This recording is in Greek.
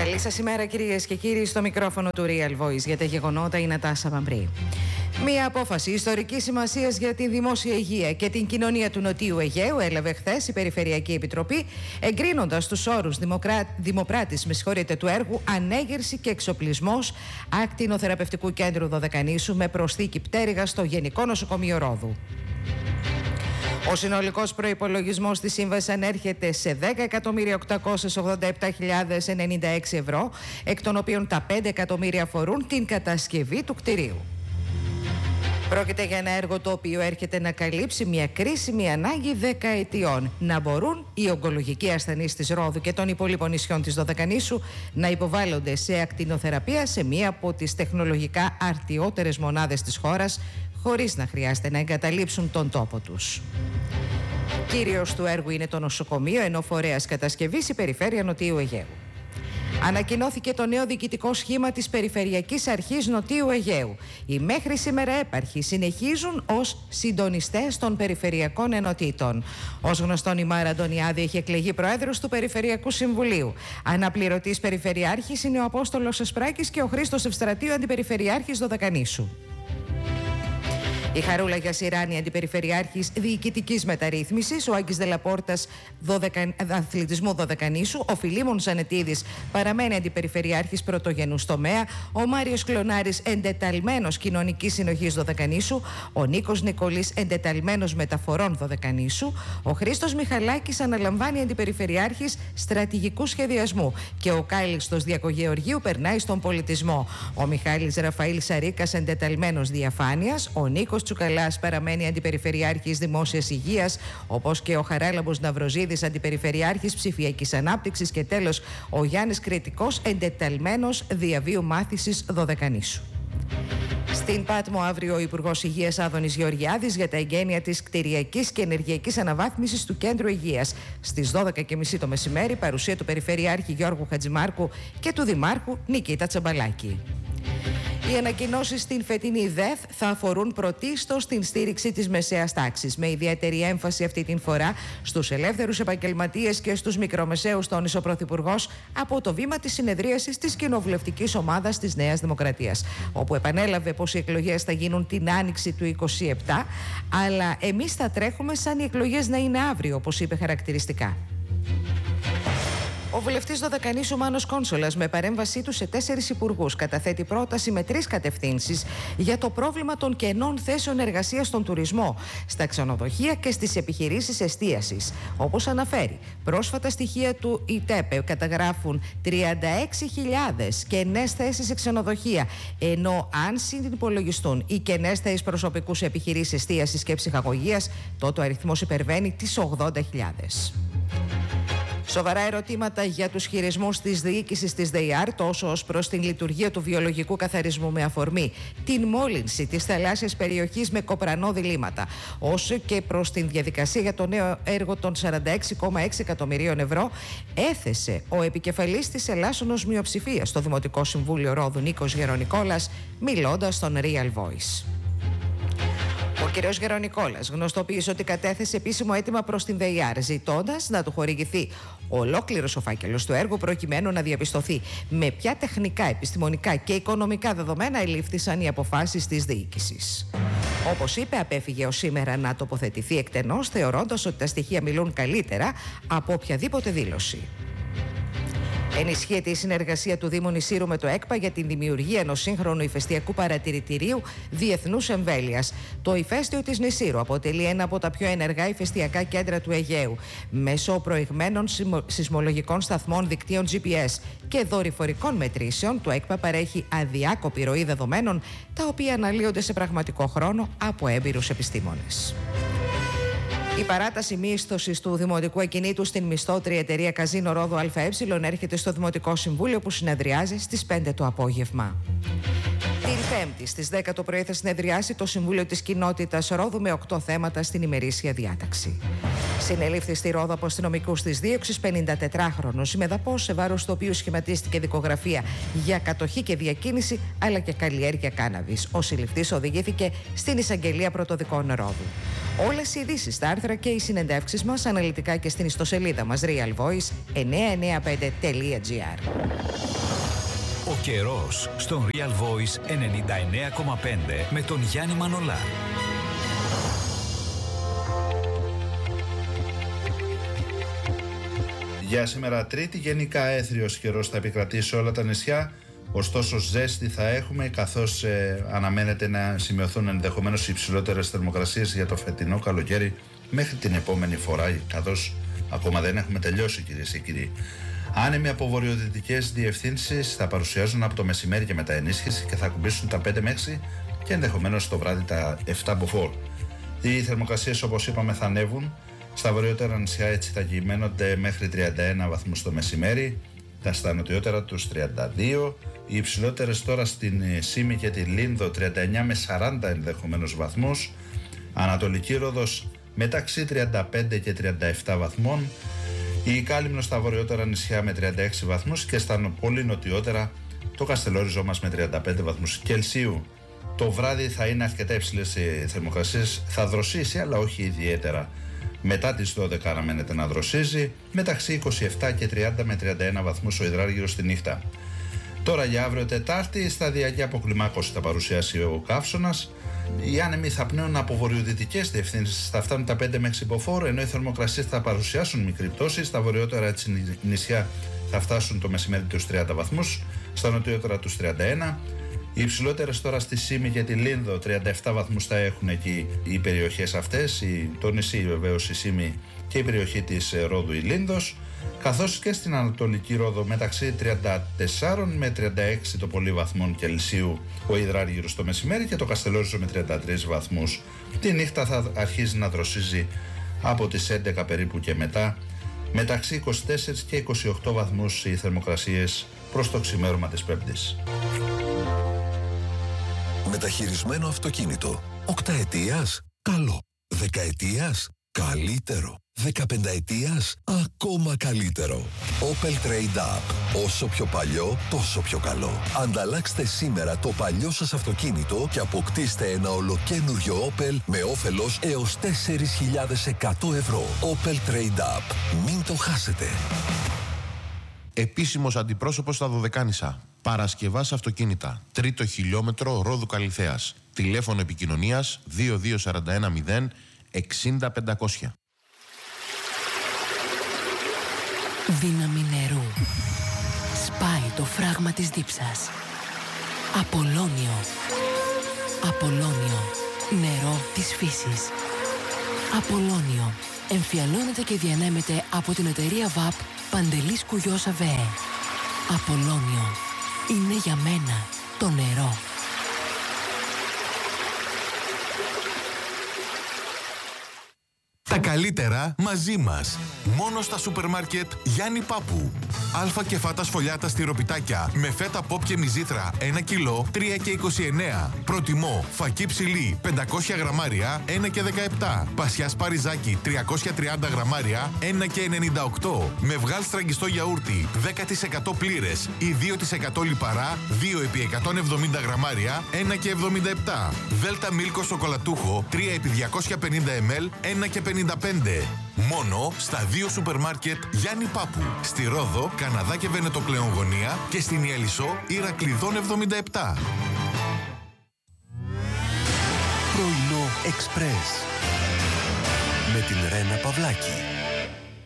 Καλή σας ημέρα κυρίες και κύριοι, στο μικρόφωνο του Real Voice για τα γεγονότα η Νατάσα Παμπρή. Μία απόφαση ιστορικής σημασίας για τη δημόσια υγεία και την κοινωνία του Νοτίου Αιγαίου έλαβε χθες η Περιφερειακή Επιτροπή, εγκρίνοντας τους όρους δημοπράτης του έργου Ανέγερση και Εξοπλισμός Ακτινοθεραπευτικού Κέντρου Δωδεκανήσου με προσθήκη πτέρυγας στο Γενικό Νοσοκομείο Ρόδου. Ο συνολικός προϋπολογισμός της σύμβασης ανέρχεται σε 10.887.096 ευρώ, εκ των οποίων τα 5 εκατομμύρια αφορούν την κατασκευή του κτηρίου. Πρόκειται για ένα έργο το οποίο έρχεται να καλύψει μια κρίσιμη ανάγκη δεκαετιών. Να μπορούν οι ογκολογικοί ασθενείς της Ρόδου και των υπόλοιπων νησιών της Δωδεκανήσου να υποβάλλονται σε ακτινοθεραπεία σε μία από τις τεχνολογικά αρτιότερες μονάδες της χώρας, χωρίς να χρειάζεται να εγκαταλείψουν τον τόπο τους. Κύριος του έργου είναι το νοσοκομείο, ενώ φορέας κατασκευής η Περιφέρεια Νοτίου Αιγαίου. Ανακοινώθηκε το νέο διοικητικό σχήμα της Περιφερειακής Αρχής Νοτίου Αιγαίου. Οι μέχρι σήμερα έπαρχοι συνεχίζουν ως συντονιστές των περιφερειακών ενωτήτων. Ως γνωστόν, η Μάρα Αντωνιάδη έχει εκλεγεί πρόεδρος του Περιφερειακού Συμβουλίου. Αναπληρωτής Περιφερειάρχης είναι ο Απόστολος Εσπράκης και ο Χρήστος Ευστρατείου, Αντιπεριφερειάρχης Δωδεκανήσου. Η Χαρούλα Γιασιράνη, Αντιπεριφερειάρχης Διοικητικής Μεταρρύθμισης, ο Άγκης Δελαπόρτας Αθλητισμού Δωδεκανήσου, ο Φιλίμων Ζανετίδης παραμένει Αντιπεριφερειάρχης Πρωτογενούς τομέα, ο Μάριος Κλωνάρης Εντεταλμένος Κοινωνικής Συνοχής Δωδεκανήσου, ο Νίκος Νικολής Εντεταλμένος Μεταφορών Δωδεκανήσου, ο Χρήστος Μιχαλάκης αναλαμβάνει Αντιπεριφερειάρχης Στρατηγικού Σχεδιασμού και ο Κάλιστος Διακογεωργίου περνάει στον Πολιτισμό. Ο Μιχάλης Ραφαήλ Σαρίκας Εντεταλμένος Διαφάνειας, ο Νίκος Τσουκαλάς παραμένει Αντιπεριφερειάρχης Δημόσιας Υγείας, όπως και ο Χαράλαμπος Ναυροζίδης Αντιπεριφερειάρχης Ψηφιακής Ανάπτυξης και τέλος ο Γιάννης Κρητικός Εντεταλμένος Διαβίου Μάθησης Δωδεκανήσου. Στην Πάτμο αύριο ο Υπουργός Υγείας Άδωνης Γεωργιάδης για τα εγγένεια της κτηριακής και ενεργειακής αναβάθμισης του Κέντρου Υγείας. Στις 12:30 το μεσημέρι, παρουσία του Περιφερειάρχη Γιώργου Χατζημάρκου και του Δημάρχου Νικήτα Τσαμπαλάκη. Οι ανακοινώσεις στην φετινή ΔΕΘ θα αφορούν πρωτίστως την στήριξη της μεσαίας τάξης, με ιδιαίτερη έμφαση αυτή την φορά στους ελεύθερους επαγγελματίες και στους μικρομεσαίους, τόνισε ο Πρωθυπουργός από το βήμα της συνεδρίασης της Κοινοβουλευτικής Ομάδας της Νέας Δημοκρατίας, όπου επανέλαβε πως οι εκλογές θα γίνουν την άνοιξη του 2027, αλλά εμείς θα τρέχουμε σαν οι εκλογές να είναι αύριο, όπως είπε χαρακτηριστικά. Ο βουλευτής Δωδεκανήσου Μάνος Κόνσολας, με παρέμβασή του σε 4 υπουργούς, καταθέτει πρόταση με 3 κατευθύνσεις για το πρόβλημα των κενών θέσεων εργασίας στον τουρισμό, στα ξενοδοχεία και στις επιχειρήσεις εστίασης. Όπως αναφέρει, πρόσφατα στοιχεία του ΙΤΕΠΕ καταγράφουν 36.000 κενές θέσεις σε ξενοδοχεία, ενώ αν συνυπολογιστούν οι κενές θέσεις προσωπικού σε επιχειρήσεις εστίασης και ψυχαγωγίας, τότε ο αριθμός υπερβαίνει τις 80.000. Σοβαρά ερωτήματα για τους χειρισμούς της διοίκησης της ΔΕΙΑΡ, τόσο ως προς την λειτουργία του βιολογικού καθαρισμού με αφορμή την μόλυνση της θαλάσσιας περιοχής με κοπρανό διλήμματα, όσο και προς την διαδικασία για το νέο έργο των 46,6 εκατομμυρίων ευρώ, έθεσε ο επικεφαλής της Ελλάσσονος Μειοψηφίας στο Δημοτικό Συμβούλιο Ρόδου, Νίκος Γερονικόλας, μιλώντας στον Real Voice. Ο κ. Γερονικόλας γνωστοποίησε ότι κατέθεσε επίσημο αίτημα προς την ΔΕΙΑΡ, ζητώντας να του χορηγηθεί ολόκληρος ο φάκελος του έργου, προκειμένου να διαπιστωθεί με ποια τεχνικά, επιστημονικά και οικονομικά δεδομένα ελήφθησαν οι αποφάσεις της διοίκησης. Όπως είπε, απέφυγε ως σήμερα να τοποθετηθεί εκτενώς, θεωρώντας ότι τα στοιχεία μιλούν καλύτερα από οποιαδήποτε δήλωση. Ενισχύεται η συνεργασία του Δήμου Νησήρου με το ΕΚΠΑ για την δημιουργία ενός σύγχρονου ηφαιστειακού παρατηρητηρίου διεθνούς εμβέλειας. Το ηφαίστειο της Νησήρου αποτελεί ένα από τα πιο ενεργά ηφαιστειακά κέντρα του Αιγαίου. Μέσω προηγμένων σεισμολογικών σταθμών, δικτύων GPS και δορυφορικών μετρήσεων, το ΕΚΠΑ παρέχει αδιάκοπη ροή δεδομένων, τα οποία αναλύονται σε πραγματικό χρόνο από έμπειρους επιστήμονες. Η παράταση μίσθωσης του Δημοτικού Ακινήτου στην μισθώτρια εταιρεία Καζίνο Ρόδου ΑΕ έρχεται στο Δημοτικό Συμβούλιο, που συνεδριάζει στις 5 το απόγευμα. Την Πέμπτη στις 10 το πρωί θα συνεδριάσει το Συμβούλιο της Κοινότητας Ρόδου με 8 θέματα στην ημερήσια διάταξη. Συνελήφθη στη Ρόδο από αστυνομικούς της δίωξης 54χρονος ημεδαπός, σε βάρος του οποίου σχηματίστηκε δικογραφία για κατοχή και διακίνηση αλλά και καλλιέργεια κάναβης. Ο συλληφτής οδηγήθηκε στην εισαγγελία πρωτοδικών Ρόδου. Όλες οι ειδήσεις, τα άρθρα και οι συνεντεύξεις μας αναλυτικά και στην ιστοσελίδα μας realvoice995.gr. Ο καιρός στον Real Voice 99,5 με τον Γιάννη Μανολά. Για σήμερα Τρίτη, γενικά έθριος καιρός θα επικρατήσει σε όλα τα νησιά. Ωστόσο ζέστη θα έχουμε, καθώς αναμένεται να σημειωθούν ενδεχομένως υψηλότερες θερμοκρασίες για το φετινό καλοκαίρι μέχρι την επόμενη φορά, καθώς ακόμα δεν έχουμε τελειώσει, κυρίες και κύριοι. Άνεμοι από βορειοδυτικές διευθύνσεις θα παρουσιάζουν από το μεσημέρι και μετά ενίσχυση και θα ακουμπήσουν τα 5 με 6 και ενδεχομένως το βράδυ τα 7 μποφόρ. Οι θερμοκρασίες, όπως είπαμε, θα ανέβουν. Στα βορειότερα νησιά έτσι θα κυμαίνονται μέχρι 31 βαθμούς το μεσημέρι, στα νοτιότερα τους 32, οι υψηλότερες τώρα στην Σύμη και τη Λίνδο 39 με 40 ενδεχομένως βαθμούς, Ανατολική Ρόδος μεταξύ 35 και 37 βαθμών, η Κάλυμνο στα βορειότερα νησιά με 36 βαθμούς και στα πολύ νοτιότερα το Καστελόριζό μας με 35 βαθμούς Κελσίου. Το βράδυ θα είναι αρκετά υψηλές οι θερμοκρασίες, θα δροσίσει αλλά όχι ιδιαίτερα. Μετά τις 12 αναμένεται να δροσίζει, μεταξύ 27 και 30 με 31 βαθμούς ο υδράργυρος τη νύχτα. Τώρα για αύριο Τετάρτη, σταδιακή αποκλιμάκωση θα παρουσιάσει ο καύσωνας. Οι άνεμοι θα πνέουν από βορειοδυτικές διευθύνσεις, θα φτάνουν τα 5 με 6 μποφόρ, ενώ οι θερμοκρασίες θα παρουσιάσουν μικρή πτώση. Στα βορειότερα νησιά θα φτάσουν το μεσημέρι τους 30 βαθμούς, στα νοτιότερα τους 31. Οι υψηλότερες τώρα στη Σύμη και τη Λίνδο 37 βαθμούς θα έχουν εκεί οι περιοχές αυτές, το νησί βεβαίως η Σύμη και η περιοχή της Ρόδου η Λίνδος, καθώς και στην Ανατολική Ρόδο μεταξύ 34 με 36 το πολύ βαθμών Κελσίου ο υδράργυρος το μεσημέρι και το Καστελόριζο με 33 βαθμούς. Τη νύχτα θα αρχίζει να δροσίζει από τις 11 περίπου και μετά, μεταξύ 24 και 28 βαθμούς οι θερμοκρασίες προς το ξημέρωμα της Πέμπτης. Μεταχειρισμένο αυτοκίνητο. 8 ετίας, καλό. 10 ετίας, καλύτερο. 15 ετίας, ακόμα καλύτερο. Opel Trade Up. Όσο πιο παλιό, τόσο πιο καλό. Ανταλλάξτε σήμερα το παλιό σας αυτοκίνητο και αποκτήστε ένα ολοκένουργιο Opel με όφελος έως 4.100 ευρώ. Opel Trade Up. Μην το χάσετε. Επίσημος αντιπρόσωπος στα Δωδεκάνησα. Παρασκευάς αυτοκίνητα. 3ο χιλιόμετρο Ρόδου Καλιθέας. Τηλέφωνο επικοινωνίας 22410 60500. Δύναμη νερού. Σπάει το φράγμα της δίψας. Απολώνιο. Απολώνιο. Νερό της φύσης. Απολώνιο. Εμφιαλώνεται και διανέμεται από την εταιρεία ΒΑΠ Παντελής Κουγιός ΑΒΕ. Απολώνιο. Είναι για μένα το νερό. Τα καλύτερα μαζί μας. Μόνο στα σούπερ μάρκετ Γιάννη Πάπου. Αλφα και φάτα σφολιάτα στυροπιτάκια με φέτα πόπ και μυζήθρα 1 κιλό 3,29. Προτιμώ φακί ψηλή 500 γραμμάρια 1,17. Πασιάς παριζάκι 330 γραμμάρια 1,98. Με βγάλ στραγγιστό γιαούρτι 10% πλήρες ή 2% λιπαρά 2 επί 170 γραμμάρια 1,77. Δέλτα μίλκο σοκολατούχο 3 επί 250 ml 1,55. Μόνο στα 2 σούπερ μάρκετ Γιάννη Πάπου. Στη Ρόδο, Καναδά και Βενετοκλεονγωνία και στην Ιαλισσό Ηρακλειδών 77. Πρωινό Εξπρές με την Ρένα Παυλάκη.